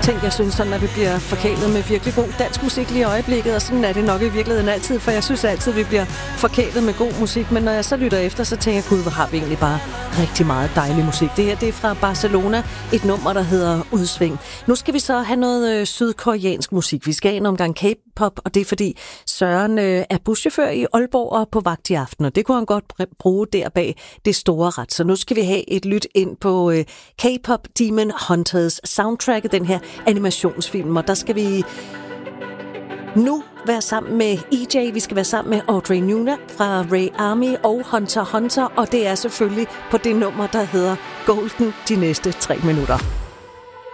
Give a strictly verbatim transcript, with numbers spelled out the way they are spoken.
Tænk, jeg synes sådan, at vi bliver forkælet med virkelig god dansk musik lige i øjeblikket, og sådan er det nok i virkeligheden altid, for jeg synes altid, at vi bliver forkælet med god musik, men når jeg så lytter efter, så tænker jeg, gud, hvor har vi egentlig bare rigtig meget dejlig musik. Det her, det er fra Barcelona, et nummer, der hedder Udsving. Nu skal vi så have noget øh, sydkoreansk musik. Vi skal have en omgang K-pop, og det er fordi Søren øh, er buschauffør i Aalborg og på vagt i aften, og det kunne han godt bruge der bag det store ret. Så nu skal vi have et lyt ind på øh, K-pop Demon Hunters soundtracket, den her animationsfilm, og der skal vi nu være sammen med E J, vi skal være sammen med Audrey Nuna fra Ray Army og Hunter Hunter, og det er selvfølgelig på det nummer, der hedder Golden de næste tre minutter.